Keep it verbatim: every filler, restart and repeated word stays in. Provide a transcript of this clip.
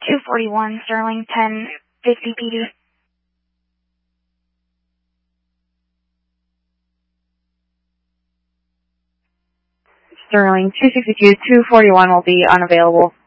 two forty-one, Sterling, ten fifty P D. Sterling, two sixty-two, two forty-one will be unavailable.